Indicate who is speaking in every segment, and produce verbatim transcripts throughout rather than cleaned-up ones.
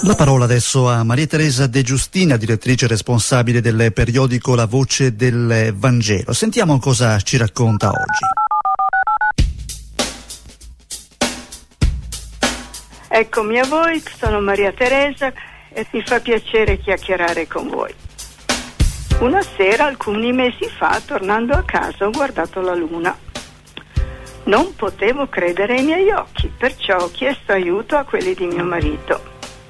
Speaker 1: La parola adesso a Maria Teresa De Giustina, direttrice responsabile del periodico La Voce del Vangelo. Sentiamo cosa ci racconta oggi.
Speaker 2: Eccomi a voi, sono Maria Teresa e mi fa piacere chiacchierare con voi. Una sera, alcuni mesi fa, tornando a casa, ho guardato la luna. Non potevo credere ai miei occhi, perciò ho chiesto aiuto a quelli di mio marito.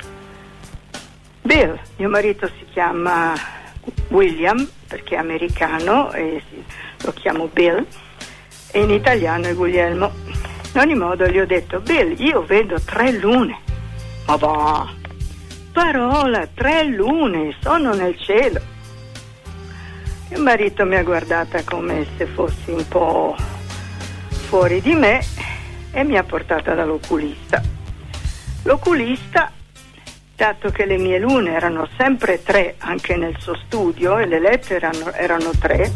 Speaker 2: Bill, mio marito si chiama William perché è americano e lo chiamo Bill, e in italiano è Guglielmo. In ogni modo gli ho detto: Bill, io vedo tre lune. Ma va, parola, tre lune, sono nel cielo. Mio marito mi ha guardata come se fossi un po' fuori di me e mi ha portata dall'oculista. L'oculista, dato che le mie lune erano sempre tre anche nel suo studio e le lettere erano, erano tre,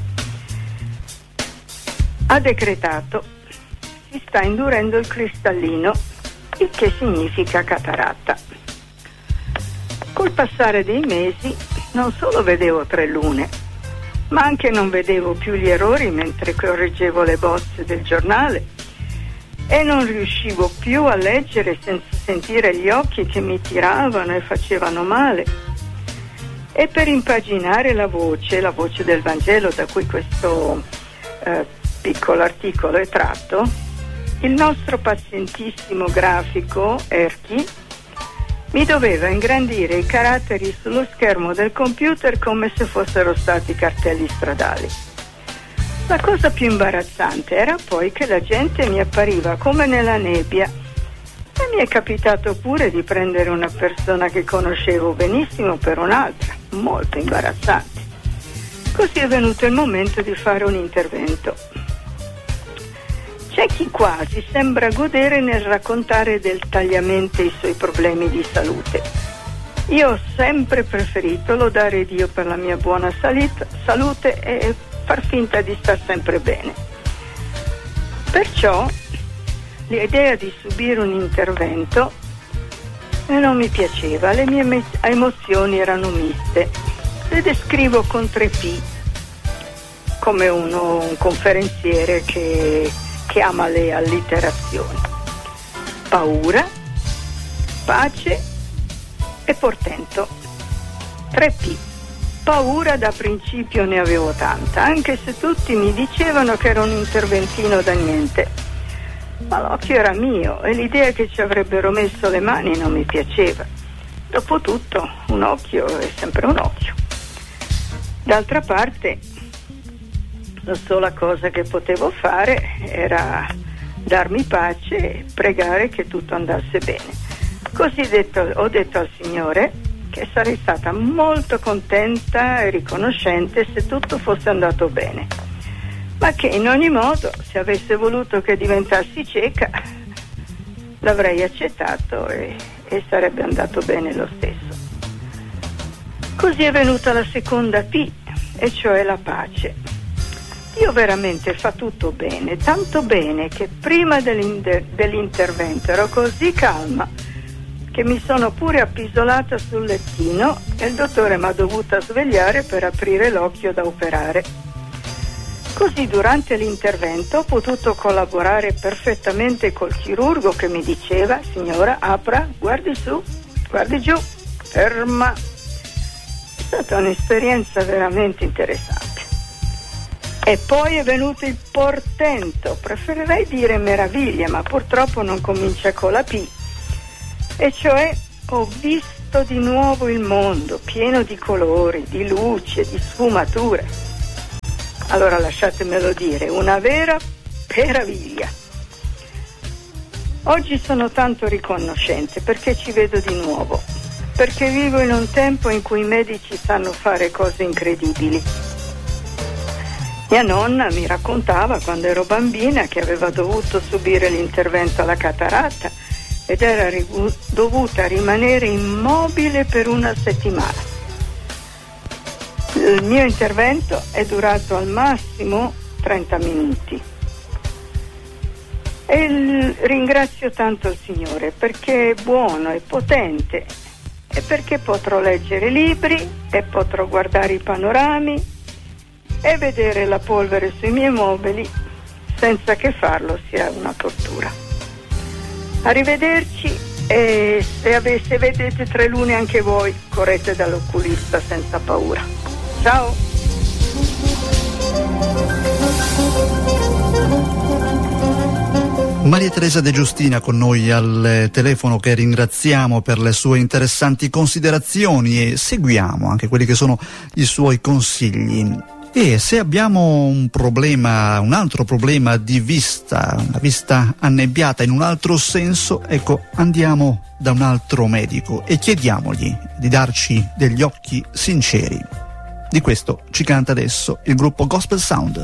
Speaker 2: ha decretato: si sta indurendo il cristallino, il che significa cataratta. Col passare dei mesi non solo vedevo tre lune, ma anche non vedevo più gli errori mentre correggevo le bozze del giornale, e non riuscivo più a leggere senza sentire gli occhi che mi tiravano e facevano male. E per impaginare la voce, la voce del Vangelo da cui questo eh, piccolo articolo è tratto, il nostro pazientissimo grafico Erchi mi doveva ingrandire i caratteri sullo schermo del computer come se fossero stati cartelli stradali. La cosa più imbarazzante era poi che la gente mi appariva come nella nebbia, e mi è capitato pure di prendere una persona che conoscevo benissimo per un'altra, molto imbarazzante. Così è venuto il momento di fare un intervento. C'è chi quasi sembra godere nel raccontare dettagliamente i suoi problemi di salute. Io ho sempre preferito lodare Dio per la mia buona salita, salute e far finta di star sempre bene. Perciò l'idea di subire un intervento non mi piaceva, le mie emozioni erano miste. Le descrivo con tre P, come uno, un conferenziere che, che ama le allitterazioni: paura, pace e portento. tre P. Paura da principio ne avevo tanta, anche se tutti mi dicevano che era un interventino da niente. Ma l'occhio era mio e l'idea che ci avrebbero messo le mani non mi piaceva. Dopotutto, un occhio è sempre un occhio. D'altra parte, la sola cosa che potevo fare era darmi pace e pregare che tutto andasse bene. Così detto, ho detto al Signore che sarei stata molto contenta e riconoscente se tutto fosse andato bene, ma che in ogni modo, se avesse voluto che diventassi cieca, l'avrei accettato e, e sarebbe andato bene lo stesso. Così è venuta la seconda P, e cioè la pace. Dio veramente fa tutto bene, tanto bene che prima dell'inter- dell'intervento ero così calma che mi sono pure appisolata sul lettino e il dottore mi ha dovuta svegliare per aprire l'occhio da operare. Così durante l'intervento ho potuto collaborare perfettamente col chirurgo che mi diceva: signora, apra, guardi su, guardi giù, ferma. È stata un'esperienza veramente interessante. E poi è venuto il portento, preferirei dire meraviglia, ma purtroppo non comincia con la P. E cioè ho visto di nuovo il mondo pieno di colori, di luce, di sfumature. Allora lasciatemelo dire, una vera meraviglia. Oggi sono tanto riconoscente perché ci vedo di nuovo, perché vivo in un tempo in cui i medici sanno fare cose incredibili. Mia nonna mi raccontava quando ero bambina che aveva dovuto subire l'intervento alla cataratta ed era rigu- dovuta rimanere immobile per una settimana. Il mio intervento è durato al massimo trenta minuti. E il, ringrazio tanto il Signore perché è buono e potente è perché potrò leggere libri e potrò guardare i panorami e vedere la polvere sui miei mobili senza che farlo sia una tortura. Arrivederci, e se, ave- se vedete tre lune anche voi, correte dall'oculista senza paura. Ciao!
Speaker 1: Maria Teresa De Giustina con noi al telefono, che ringraziamo per le sue interessanti considerazioni, e seguiamo anche quelli che sono i suoi consigli. E se abbiamo un problema, un altro problema di vista, una vista annebbiata in un altro senso, ecco, andiamo da un altro medico e chiediamogli di darci degli occhi sinceri. Di questo ci canta adesso il gruppo Gospel Sound.